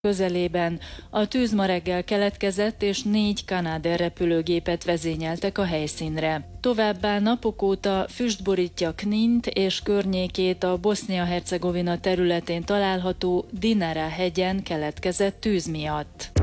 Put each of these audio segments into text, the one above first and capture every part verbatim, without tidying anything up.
közelében. A tűz ma reggel keletkezett, és négy Canadair repülőgépet vezényeltek a helyszínre. Továbbá napok óta füst borítja Knint és környékét a Bosznia-Hercegovina területén található Dinara hegyen keletkezett tűz miatt.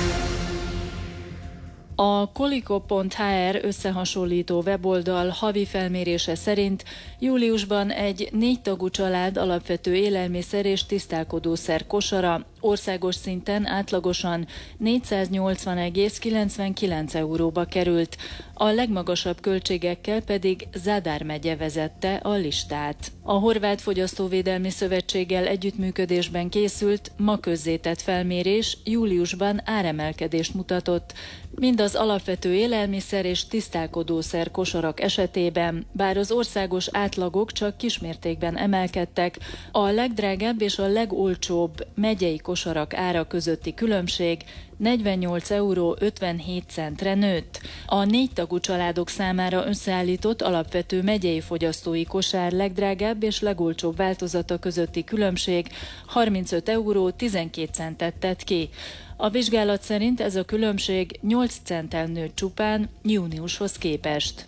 A Koliko pont hu er összehasonlító weboldal havi felmérése szerint júliusban egy négy tagú család alapvető élelmiszer és tisztálkodószer kosara országos szinten átlagosan négyszáznyolcvan egész kilencvenkilenc euróba került, a legmagasabb költségekkel pedig Zadar megye vezette a listát. A Horvát Fogyasztóvédelmi Szövetséggel együttműködésben készült, ma közzétett felmérés júliusban áremelkedést mutatott, mind az alapvető élelmiszer és tisztálkodószer kosarak esetében, bár az országos átlagok csak kismértékben emelkedtek, a legdrágább és a legolcsóbb megyei kosarak ára közötti különbség negyvennyolc euró ötvenhét centre nőtt. A négy tagú családok számára összeállított alapvető megyei fogyasztói kosár legdrágább és legolcsóbb változata közötti különbség harmincöt euró tizenkét centet tett ki. A vizsgálat szerint ez a különbség nyolc centtel nőtt csupán júniushoz képest.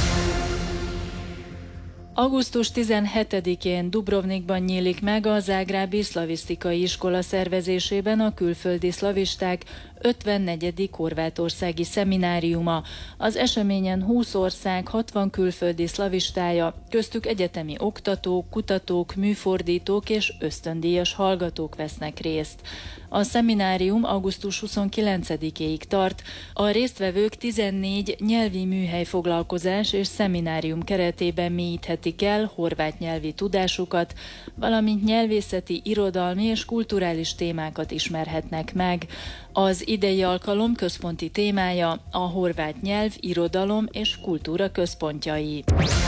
augusztus tizenhetedikén Dubrovnikban nyílik meg a Zágrábi Szlavisztikai Iskola szervezésében a külföldi szlavisták ötvennegyedik horvátországi szemináriuma. Az eseményen húsz ország, hatvan külföldi szlavistája, köztük egyetemi oktatók, kutatók, műfordítók és ösztöndíjas hallgatók vesznek részt. A szeminárium augusztus huszonkilencedikéig tart, a résztvevők tizennégy nyelvi műhelyfoglalkozás és szeminárium keretében mélyíthetik el horvát nyelvi tudásukat, valamint nyelvészeti, irodalmi és kulturális témákat ismerhetnek meg. Az idei alkalom központi témája a horvát nyelv, irodalom és kultúra központjai.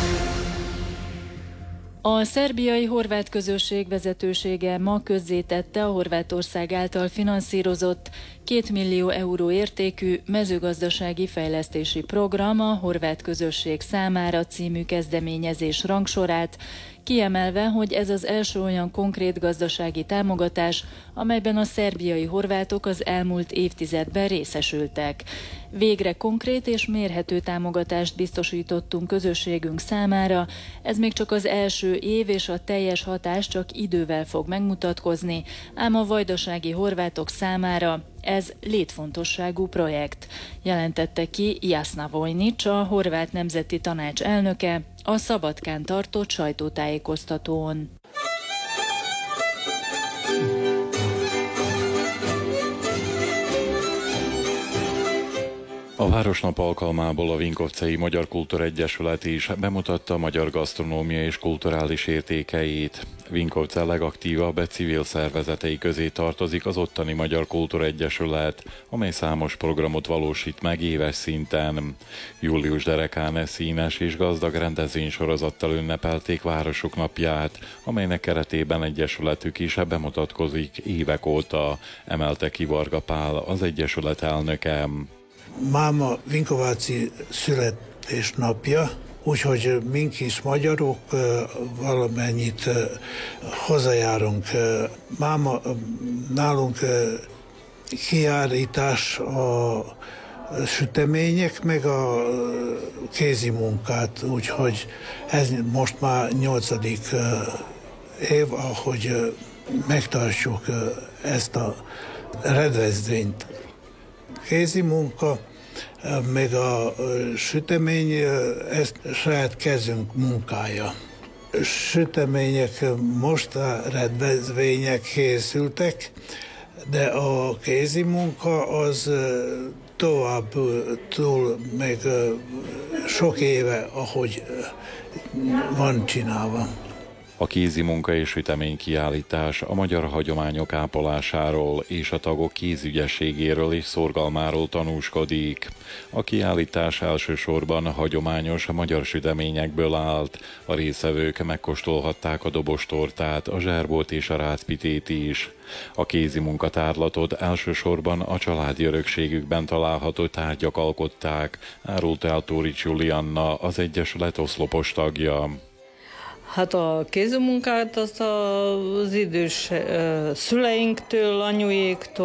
A szerbiai horvát közösség vezetősége ma közzétette a Horvátország által finanszírozott két millió euró értékű mezőgazdasági fejlesztési program a horvát közösség számára című kezdeményezés rangsorát, kiemelve, hogy ez az első olyan konkrét gazdasági támogatás, amelyben a szerbiai horvátok az elmúlt évtizedben részesültek. Végre konkrét és mérhető támogatást biztosítottunk közösségünk számára, ez még csak az első év és a teljes hatás csak idővel fog megmutatkozni, ám a vajdasági horvátok számára ez létfontosságú projekt, jelentette ki Jasna Vojnić, a Horvát Nemzeti Tanács elnöke, a Szabadkán tartott sajtótájékoztatón. A Városnap alkalmából a Vinkovcei Magyar Kultúregyesület is bemutatta a magyar gasztronómia és kulturális értékeit. Vinkovce legaktívabb civil szervezetei közé tartozik az ottani Magyar Kultúregyesület, amely számos programot valósít meg éves szinten. Július derekán színes és gazdag rendezvénysorozattal ünnepelték Városok napját, amelynek keretében egyesületük is bemutatkozik évek óta, emelte ki Varga Pál, az egyesület elnöke. Máma Vinkováci születésnapja, úgyhogy mink is magyarok valamennyit hozzájárunk. Máma nálunk kiállítás a sütemények, meg a kézi munkát, úgyhogy ez most már nyolcadik év, ahogy megtartjuk ezt a rendezvényt. Kézi munka, meg a sütemény, ez saját kezünk munkája. Sütemények most a rendezvények készültek, de a kézi munka az tovább túl, meg sok éve, ahogy van csinálva. A kézi munka és süteménykiállítás a magyar hagyományok ápolásáról és a tagok kézügyességéről és szorgalmáról tanúskodik. A kiállítás elsősorban hagyományos magyar süteményekből állt. A résztvevők megkóstolhatták a dobostortát, a zserbót és a rácpitét is. A kézi munkatárlatot elsősorban a családi örökségükben található tárgyak alkották, árult el Tórics Julianna, az egyesület oszlopos tagja. Hát a kézmunkát azt az idős szüleinktől, anyuéktól,